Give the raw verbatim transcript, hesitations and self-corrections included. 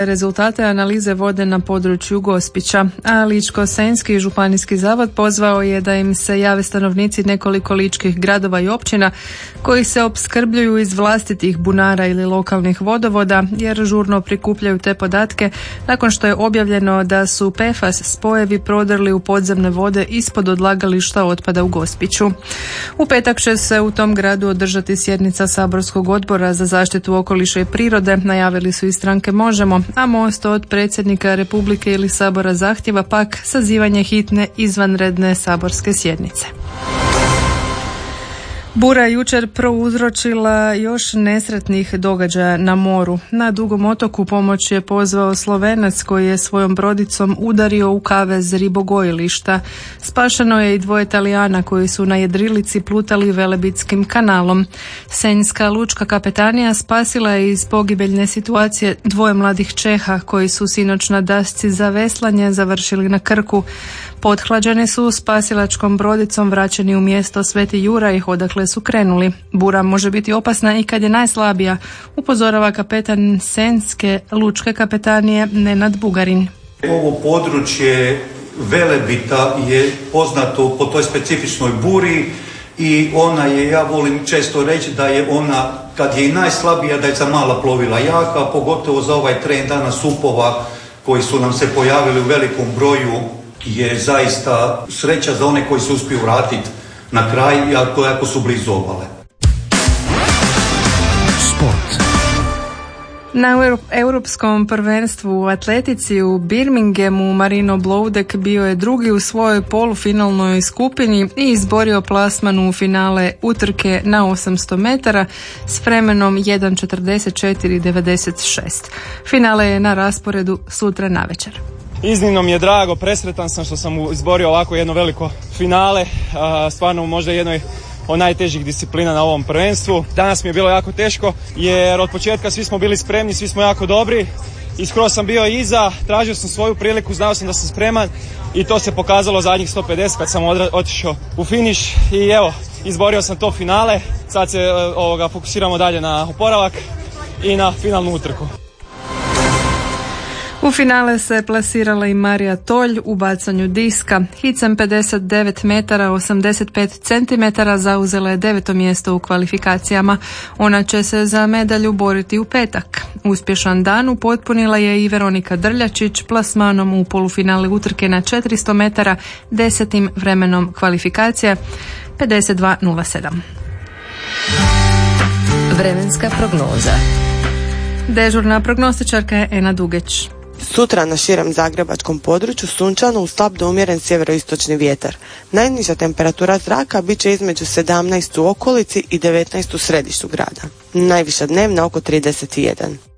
rezultate analize vode na području Gospića, a Ličko-senjski županijski zavod pozvao je da im se jave stanovnici nekoliko ličkih gradova i općina koji se opskrbljuju iz vlastitih bunara ili lokalnih vodovoda, jer žurno prikupljaju te podatke nakon što je objavljeno da su P F A S spojevi prodrli u podzemne vode ispod odlagališta otpada u Gospiću. U petak će se u tom gradu održati sjednica saborskog odbora za zaštitu okoliša i prirode, najavili su i stranke Možemo, a Most od predsjednika Republike ili Sabora zahtjeva pak sazivanje hitne izvanredne saborske sjednice. Bura je jučer prouzročila još nesretnih događaja na moru. Na Dugom otoku pomoć je pozvao Slovenac koji je svojom brodicom udario u kavez ribogojilišta. Spašeno je i dvoje Talijana koji su na jedrilici plutali Velebitskim kanalom. Senjska lučka kapetanija spasila je iz pogibeljne situacije dvoje mladih Čeha koji su sinoć na dasci za veslanje završili na Krku. Pothlađeni su spasilačkom brodicom vraćeni u mjesto Sveti Juraj, odakle su krenuli. Bura može biti opasna i kad je najslabija, upozorava kapetan Senjske lučke kapetanije Nenad Bugarin. Ovo područje Velebita je poznato po toj specifičnoj buri i ona je, ja volim često reći da je ona, kad je i najslabija, da je za mala plovila jaka, pogotovo za ovaj trend danas supova koji su nam se pojavili u velikom broju, je zaista sreća za one koji se uspiju vratiti na kraj, ako, ako su blizu obale. Sport. Na europskom prvenstvu u atletici u Birminghamu Marino Bloudek bio je drugi u svojoj polufinalnoj skupini i izborio plasman u finale utrke na osamsto metara s vremenom jedan četrdeset četiri devedeset šest. Finale je na rasporedu sutra navečer. Iznimno mi je drago, presretan sam što sam izborio ovako jedno veliko finale, stvarno možda jednoj od najtežih disciplina na ovom prvenstvu. Danas mi je bilo jako teško jer od početka svi smo bili spremni, svi smo jako dobri i skoro sam bio iza, tražio sam svoju priliku, znao sam da sam spreman i to se pokazalo zadnjih sto pedeset kad sam odra- otišao u finiš i evo, izborio sam to finale. Sad se ovoga, fokusiramo dalje na oporavak i na finalnu utrku. U finale se plasirala i Marija Tolj u bacanju diska. Hicem pedeset devet metara osamdeset pet centimetara zauzela je deveto mjesto u kvalifikacijama. Ona će se za medalju boriti u petak. Uspješan dan upotpunila je i Veronika Drljačić plasmanom u polufinale utrke na četiristo metara desetim vremenom kvalifikacije pedeset dva nula sedam. Vremenska prognoza. Dežurna prognostičarka je Ena Dugeć. Sutra na širem zagrebačkom području sunčano uz slab do umjeren sjeveroistočni vjetar. Najniža temperatura zraka bit će između sedamnaest u okolici i devetnaest u središtu grada. Najviša dnevna oko trideset jedan.